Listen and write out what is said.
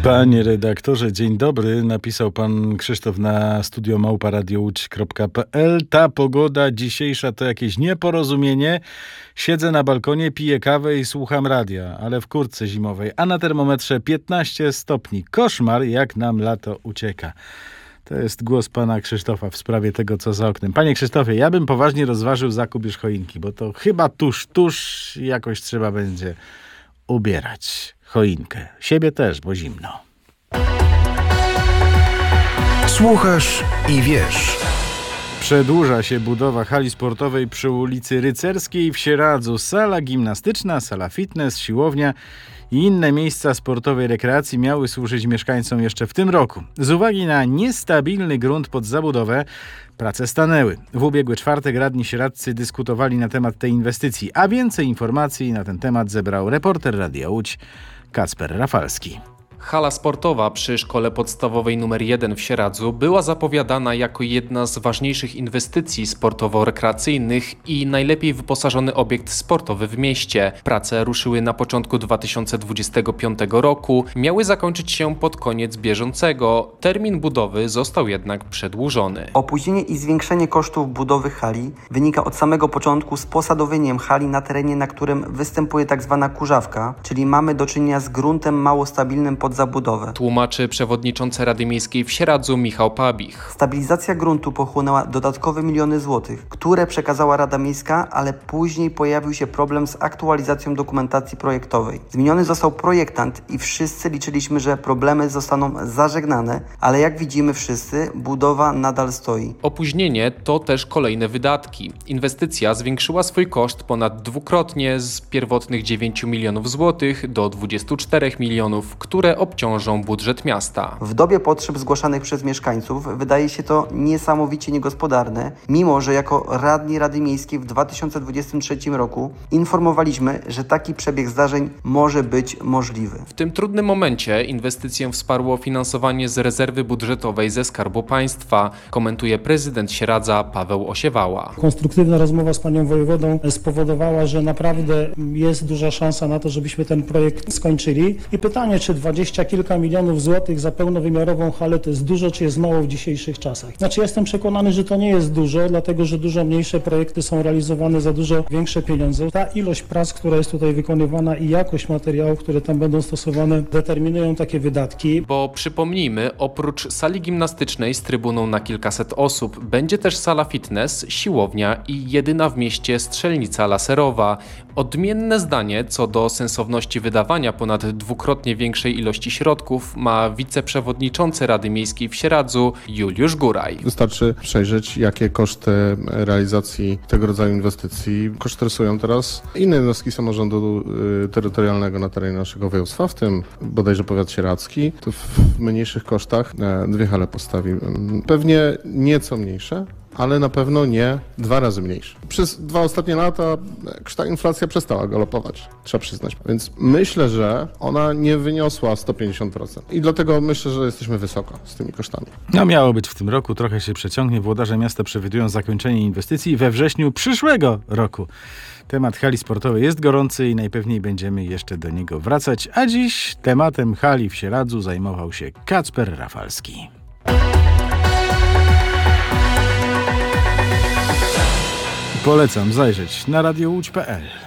Panie redaktorze, dzień dobry. Napisał pan Krzysztof na studio@radiołódź.pl. Ta pogoda dzisiejsza to jakieś nieporozumienie. Siedzę na balkonie, piję kawę i słucham radia, ale w kurtce zimowej, a na termometrze 15 stopni. Koszmar, jak nam lato ucieka. To jest głos pana Krzysztofa w sprawie tego, co za oknem. Panie Krzysztofie, ja bym poważnie rozważył zakup już choinki, bo to chyba tuż jakoś trzeba będzie ubierać choinkę. Siebie też, bo zimno. Słuchasz i wiesz. Przedłuża się budowa hali sportowej przy ulicy Rycerskiej w Sieradzu. Sala gimnastyczna, sala fitness, siłownia i inne miejsca sportowej rekreacji miały służyć mieszkańcom jeszcze w tym roku. Z uwagi na niestabilny grunt pod zabudowę prace stanęły. W ubiegły czwartek radni sieradzcy dyskutowali na temat tej inwestycji, a więcej informacji na ten temat zebrał reporter Radia Łódź Kacper Rafalski. Hala sportowa przy szkole podstawowej nr 1 w Sieradzu była zapowiadana jako jedna z ważniejszych inwestycji sportowo-rekreacyjnych i najlepiej wyposażony obiekt sportowy w mieście. Prace ruszyły na początku 2025 roku, miały zakończyć się pod koniec bieżącego. Termin budowy został jednak przedłużony. Opóźnienie i zwiększenie kosztów budowy hali wynika od samego początku z posadowieniem hali na terenie, na którym występuje tzw. kurzawka, czyli mamy do czynienia z gruntem mało stabilnym pod zabudowę. Tłumaczy przewodniczący Rady Miejskiej w Sieradzu Michał Pabich. Stabilizacja gruntu pochłonęła dodatkowe miliony złotych, które przekazała Rada Miejska, ale później pojawił się problem z aktualizacją dokumentacji projektowej. Zmieniony został projektant i wszyscy liczyliśmy, że problemy zostaną zażegnane, ale jak widzimy wszyscy, budowa nadal stoi. Opóźnienie to też kolejne wydatki. Inwestycja zwiększyła swój koszt ponad dwukrotnie z pierwotnych 9 milionów złotych do 24 milionów, które obciążą budżet miasta. W dobie potrzeb zgłaszanych przez mieszkańców wydaje się to niesamowicie niegospodarne, mimo że jako radni Rady Miejskiej w 2023 roku informowaliśmy, że taki przebieg zdarzeń może być możliwy. W tym trudnym momencie inwestycję wsparło finansowanie z rezerwy budżetowej ze Skarbu Państwa, komentuje prezydent Sieradza Paweł Osiewała. Konstruktywna rozmowa z panią wojewodą spowodowała, że naprawdę jest duża szansa na to, żebyśmy ten projekt skończyli. I pytanie, czy 20 kilka milionów złotych za pełnowymiarową halę to jest dużo, czy jest mało w dzisiejszych czasach. Znaczy jestem przekonany, że to nie jest dużo, dlatego że dużo mniejsze projekty są realizowane za dużo większe pieniądze. Ta ilość prac, która jest tutaj wykonywana i jakość materiałów, które tam będą stosowane, determinują takie wydatki. Bo przypomnijmy, oprócz sali gimnastycznej z trybuną na kilkaset osób, będzie też sala fitness, siłownia i jedyna w mieście strzelnica laserowa. Odmienne zdanie co do sensowności wydawania ponad dwukrotnie większej ilości środków ma wiceprzewodniczący Rady Miejskiej w Sieradzu Juliusz Góraj. Wystarczy przejrzeć, jakie koszty realizacji tego rodzaju inwestycji kosztorysują teraz inne jednostki samorządu terytorialnego na terenie naszego województwa, w tym bodajże powiat sieradzki. To w mniejszych kosztach dwie hale postawił. Pewnie nieco mniejsze, ale na pewno nie 2 razy mniejsze. Przez 2 ostatnie lata ta inflacja przestała galopować, trzeba przyznać. Więc myślę, że ona nie wyniosła 150%. I dlatego myślę, że jesteśmy wysoko z tymi kosztami. No miało być w tym roku, trochę się przeciągnie. Włodarze miasta przewidują zakończenie inwestycji we wrześniu przyszłego roku. Temat hali sportowej jest gorący i najpewniej będziemy jeszcze do niego wracać. A dziś tematem hali w Sieradzu zajmował się Kacper Rafalski. Polecam zajrzeć na radiołódź.pl.